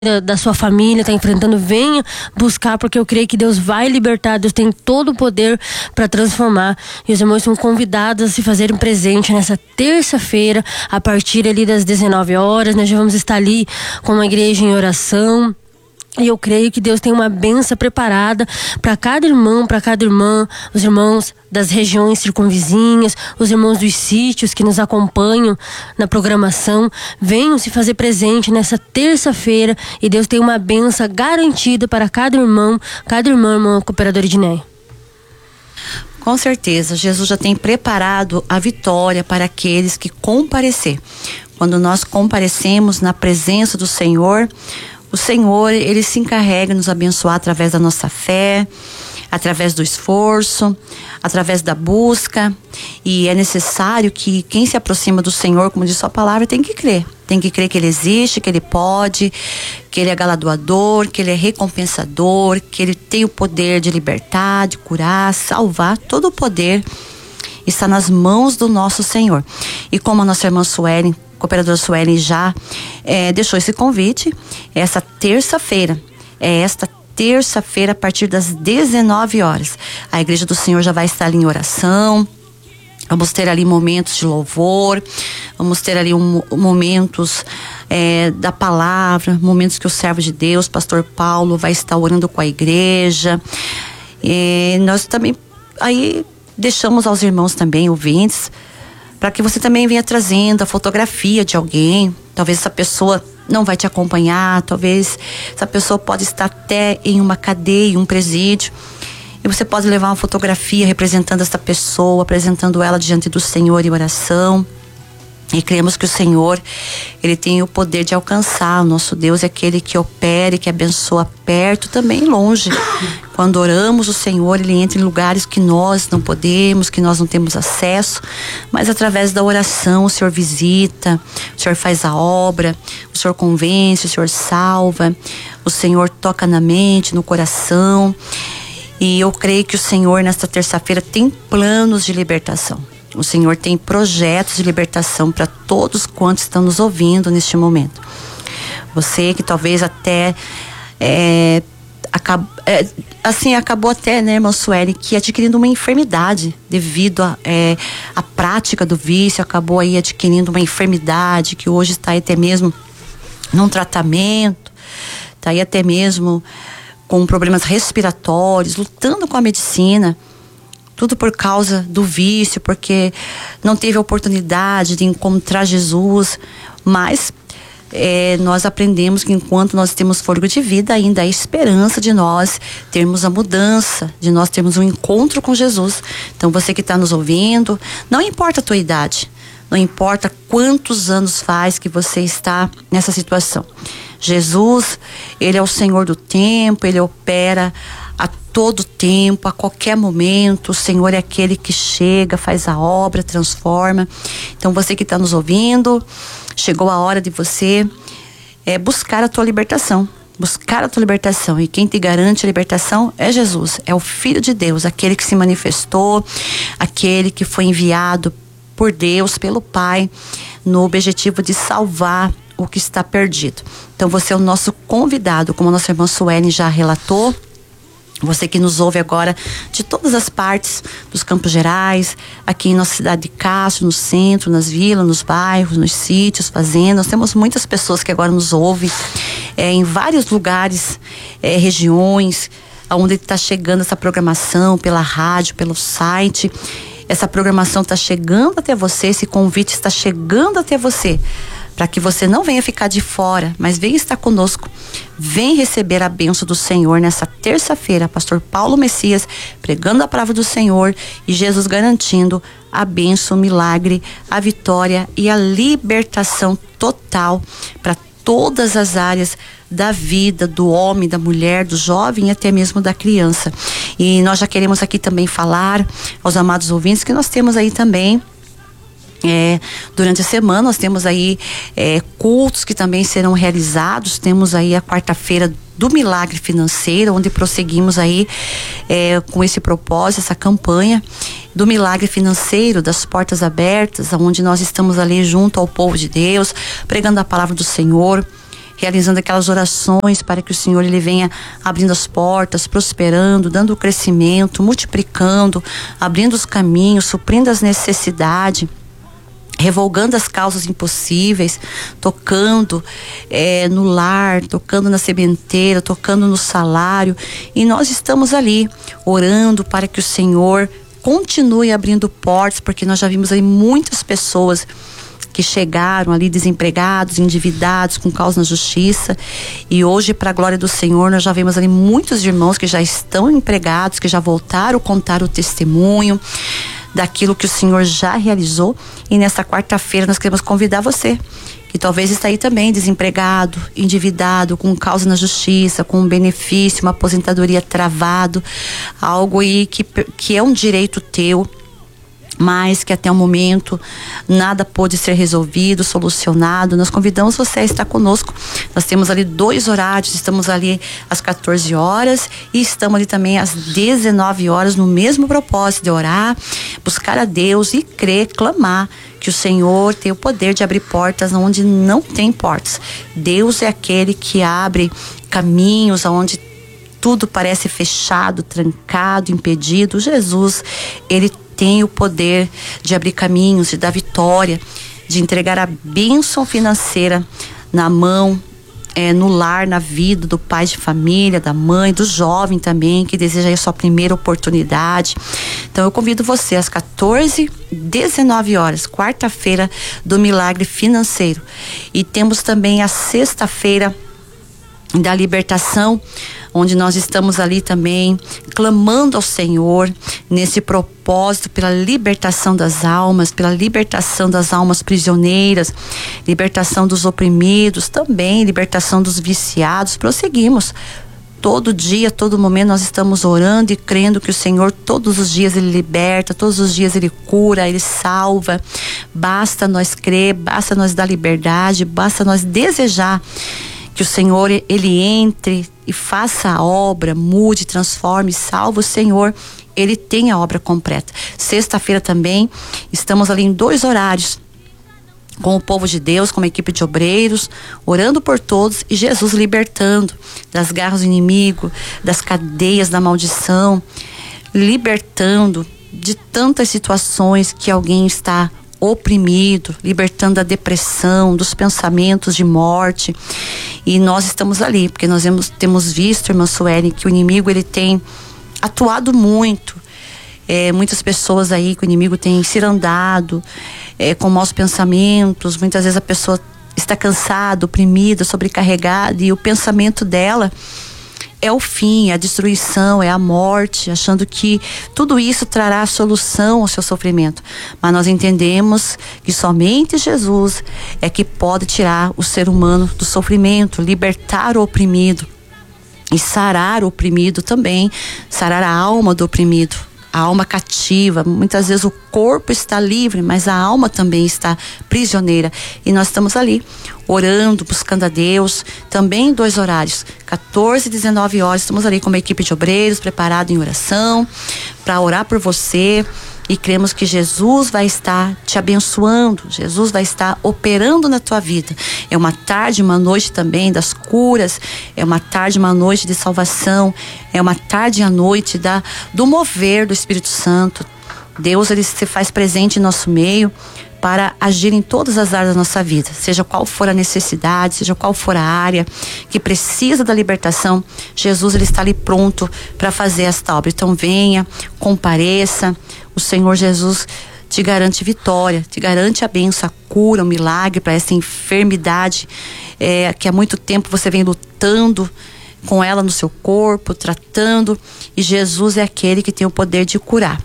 da sua família está enfrentando, venha buscar, porque eu creio que Deus vai libertar. Deus tem todo o poder para transformar, e os irmãos são convidados a se fazerem presente nessa terça-feira, a partir ali das 19 horas. Nós já vamos estar ali com uma igreja em oração. E eu creio que Deus tem uma bênção preparada para cada irmão, para cada irmã, os irmãos das regiões circunvizinhas, os irmãos dos sítios que nos acompanham na programação. Venham se fazer presente nessa terça-feira, e Deus tem uma bênção garantida para cada irmão, irmã cooperadora Edneia. Com certeza, Jesus já tem preparado a vitória para aqueles que comparecer. Quando nós comparecemos na presença do Senhor, o Senhor, Ele se encarrega de nos abençoar através da nossa fé, através do esforço, através da busca. E é necessário que quem se aproxima do Senhor, como diz sua palavra, tem que crer. Tem que crer que Ele existe, que Ele pode, que Ele é galardoador, que Ele é recompensador, que Ele tem o poder de libertar, de curar, salvar. Todo o poder está nas mãos do nosso Senhor. E como a nossa irmã Suelen, cooperadora Suelen, já deixou esse convite, essa terça-feira, esta terça-feira a partir das 19 horas, a Igreja do Senhor já vai estar ali em oração. Vamos ter ali momentos de louvor, vamos ter ali momentos da palavra, momentos que o servo de Deus, pastor Paulo, vai estar orando com a igreja. E nós também aí deixamos aos irmãos também ouvintes, para que você também venha trazendo a fotografia de alguém. Talvez essa pessoa não vai te acompanhar, talvez essa pessoa pode estar até em uma cadeia, um presídio, e você pode levar uma fotografia representando essa pessoa, apresentando ela diante do Senhor em oração. E cremos que o Senhor, Ele tem o poder de alcançar. O nosso Deus é aquele que opera e que abençoa perto, também longe. Quando oramos, o Senhor, Ele entra em lugares que nós não podemos, que nós não temos acesso, mas através da oração o Senhor visita, o Senhor faz a obra, o Senhor convence, o Senhor salva, o Senhor toca na mente, no coração. E eu creio que o Senhor, nesta terça-feira, tem planos de libertação. O Senhor tem projetos de libertação para todos quantos estão nos ouvindo neste momento. Você que talvez até acabou até, né, irmã Sueli, que adquirindo uma enfermidade devido à prática do vício, acabou aí adquirindo uma enfermidade que hoje está aí até mesmo num tratamento, está aí até mesmo com problemas respiratórios, lutando com a medicina. Tudo por causa do vício, porque não teve a oportunidade de encontrar Jesus. Mas nós aprendemos que enquanto nós temos fôlego de vida, ainda há esperança de nós termos a mudança, de nós termos um encontro com Jesus. Então você que está nos ouvindo, não importa a tua idade, não importa quantos anos faz que você está nessa situação. Jesus, Ele é o Senhor do tempo, Ele opera a todo tempo, a qualquer momento. O Senhor é aquele que chega, faz a obra, transforma. Então você que está nos ouvindo, chegou a hora de você buscar a tua libertação. Buscar a tua libertação. E quem te garante a libertação é Jesus, é o Filho de Deus, aquele que se manifestou, aquele que foi enviado por Deus, pelo Pai, no objetivo de salvar o que está perdido. Então você é o nosso convidado, como a nossa irmã Suelen já relatou. Você que nos ouve agora de todas as partes dos Campos Gerais, aqui em nossa cidade de Castro, no centro, nas vilas, nos bairros, nos sítios, fazendas. Nós temos muitas pessoas que agora nos ouvem em vários lugares, regiões, onde está chegando essa programação pela rádio, pelo site. Essa programação está chegando até você, esse convite está chegando até você, para que você não venha ficar de fora, mas venha estar conosco. Vem receber a bênção do Senhor nessa terça-feira. Pastor Paulo Messias pregando a palavra do Senhor e Jesus garantindo a bênção, o milagre, a vitória e a libertação total para todas as áreas da vida do homem, da mulher, do jovem e até mesmo da criança. E nós já queremos aqui também falar aos amados ouvintes que nós temos aí também durante a semana, nós temos aí cultos que também serão realizados. Temos aí a quarta-feira do Milagre Financeiro, onde prosseguimos aí com esse propósito, essa campanha do Milagre Financeiro, das portas abertas, onde nós estamos ali junto ao povo de Deus, pregando a palavra do Senhor, realizando aquelas orações para que o Senhor ele venha abrindo as portas, prosperando, dando o crescimento, multiplicando, abrindo os caminhos, suprindo as necessidades, revogando as causas impossíveis, tocando no lar, tocando na sementeira, tocando no salário. E nós estamos ali orando para que o Senhor continue abrindo portas, porque nós já vimos aí muitas pessoas que chegaram ali desempregados, endividados, com causa na justiça, e hoje, para a glória do Senhor, nós já vemos ali muitos irmãos que já estão empregados, que já voltaram a contar o testemunho daquilo que o Senhor já realizou. E nessa quarta-feira nós queremos convidar você, que talvez está aí também desempregado, endividado, com causa na justiça, com um benefício, uma aposentadoria travado, algo aí que é um direito teu, mas que até o momento nada pôde ser resolvido, solucionado. Nós convidamos você a estar conosco. Nós temos ali 2 horários, estamos ali às 14 horas e estamos ali também às 19 horas no mesmo propósito de orar, buscar a Deus e crer, clamar que o Senhor tem o poder de abrir portas onde não tem portas. Deus é aquele que abre caminhos onde tudo parece fechado, trancado, impedido. Jesus, ele tem o poder de abrir caminhos, de dar vitória, de entregar a bênção financeira na mão, no lar, na vida do pai de família, da mãe, do jovem também, que deseja a sua primeira oportunidade. Então eu convido você às 14, 19 horas, quarta-feira do Milagre Financeiro. E temos também a sexta-feira da libertação, onde nós estamos ali também clamando ao Senhor nesse propósito pela libertação das almas prisioneiras, libertação dos oprimidos, também libertação dos viciados. Prosseguimos. Todo dia, todo momento nós estamos orando e crendo que o Senhor todos os dias ele liberta, todos os dias ele cura, ele salva. Basta nós crer, basta nós dar liberdade, basta nós desejar que o Senhor ele entre e faça a obra, mude, transforme, salve. O Senhor, ele tem a obra completa. Sexta-feira também estamos ali em 2 horários com o povo de Deus, com uma equipe de obreiros, orando por todos e Jesus libertando das garras do inimigo, das cadeias da maldição, libertando de tantas situações que alguém está oprimido, libertando da depressão, dos pensamentos de morte. E nós estamos ali, porque nós temos visto, irmã Sueli, que o inimigo ele tem atuado muito. Muitas pessoas aí que o inimigo tem cirandado, com maus pensamentos. Muitas vezes a pessoa está cansada, oprimida, sobrecarregada, e o pensamento dela é o fim, é a destruição, é a morte, achando que tudo isso trará solução ao seu sofrimento. Mas nós entendemos que somente Jesus é que pode tirar o ser humano do sofrimento, libertar o oprimido e sarar o oprimido também, sarar a alma do oprimido, a alma cativa. Muitas vezes o corpo está livre, mas a alma também está prisioneira. E nós estamos ali orando, buscando a Deus, também em 2 horários, 14 e 19 horas, estamos ali com uma equipe de obreiros preparado em oração, para orar por você, e cremos que Jesus vai estar te abençoando, Jesus vai estar operando na tua vida. É uma tarde, uma noite também das curas, é uma tarde, uma noite de salvação, é uma tarde e a noite do mover do Espírito Santo. Deus, ele se faz presente em nosso meio para agir em todas as áreas da nossa vida, seja qual for a necessidade, seja qual for a área que precisa da libertação. Jesus, ele está ali pronto para fazer esta obra. Então venha, compareça. O Senhor Jesus te garante vitória, te garante a bênção, a cura, o milagre para essa enfermidade que há muito tempo você vem lutando com ela no seu corpo, tratando, e Jesus é aquele que tem o poder de curar.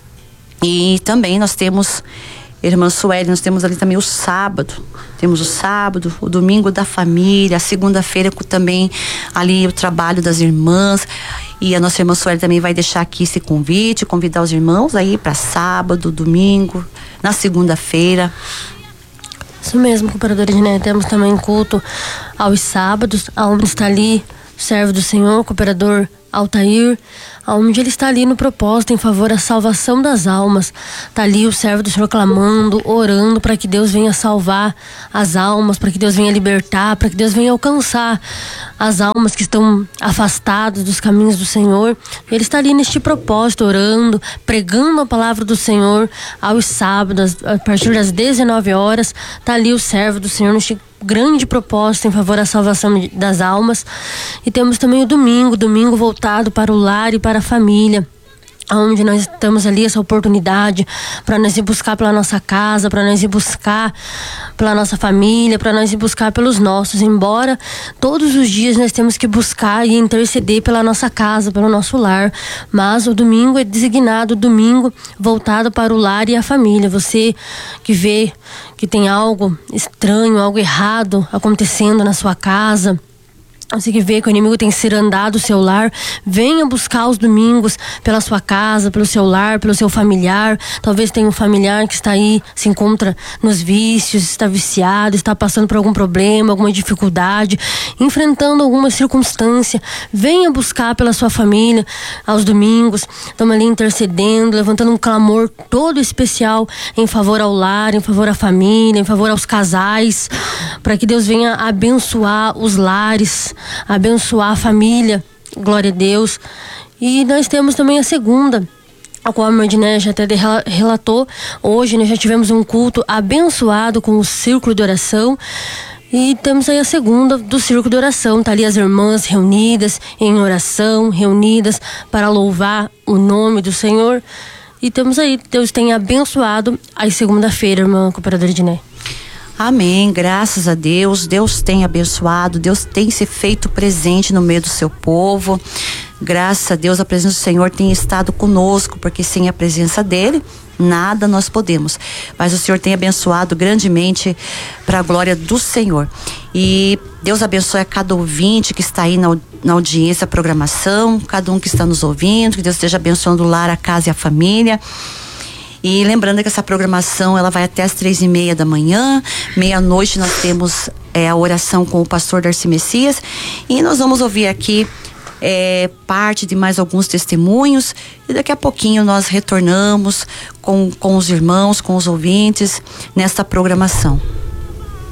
E também nós temos, irmã Sueli, nós temos ali também o sábado. Temos o sábado, o domingo da família, a segunda-feira também ali o trabalho das irmãs. E a nossa irmã Sueli também vai deixar aqui esse convite, convidar os irmãos aí para sábado, domingo, na segunda-feira. Isso mesmo, cooperadora Edneia. Temos também culto aos sábados, onde está ali o servo do Senhor, o cooperador Altair, onde ele está ali no propósito em favor da salvação das almas. Está ali o servo do Senhor clamando, orando para que Deus venha salvar as almas, para que Deus venha libertar, para que Deus venha alcançar as almas que estão afastadas dos caminhos do Senhor. Ele está ali neste propósito, orando, pregando a palavra do Senhor aos sábados, a partir das 19 horas. Está ali o servo do Senhor neste grande propósito em favor da salvação das almas. E temos também o domingo voltado para o lar e para a família, onde nós temos ali essa oportunidade para nós ir buscar pela nossa casa, para nós ir buscar pela nossa família, para nós ir buscar pelos nossos. Embora todos os dias nós temos que buscar e interceder pela nossa casa, pelo nosso lar, mas o domingo é designado domingo voltado para o lar e a família. Você que vê que tem algo estranho, algo errado acontecendo na sua casa, você que vê que o inimigo tem cirandado o seu lar, venha buscar os domingos pela sua casa, pelo seu lar, pelo seu familiar. Talvez tenha um familiar que está aí, se encontra nos vícios, está viciado, está passando por algum problema, alguma dificuldade, enfrentando alguma circunstância. Venha buscar pela sua família aos domingos. Estamos ali intercedendo, levantando um clamor todo especial em favor ao lar, em favor à família, em favor aos casais, para que Deus venha abençoar os lares, abençoar a família, glória a Deus. E nós temos também a segunda, a qual a Mardiné já até relatou. Hoje nós já tivemos um culto abençoado com o círculo de oração. E temos aí a segunda do círculo de oração. Tá ali as irmãs reunidas em oração, reunidas para louvar o nome do Senhor. E temos aí, Deus tem abençoado a segunda-feira, irmã cooperadora Edné. Amém, graças a Deus. Deus tem abençoado, Deus tem se feito presente no meio do seu povo. Graças a Deus, a presença do Senhor tem estado conosco, porque sem a presença dele, nada nós podemos. Mas o Senhor tem abençoado grandemente para a glória do Senhor. E Deus abençoe a cada ouvinte que está aí na audiência, a programação, cada um que está nos ouvindo, que Deus esteja abençoando o lar, a casa e a família. E lembrando que essa programação ela vai até as 3:30 da manhã. Meia-noite nós temos a oração com o pastor Darcy Messias. E nós vamos ouvir aqui parte de mais alguns testemunhos. E daqui a pouquinho nós retornamos com os irmãos, com os ouvintes nesta programação.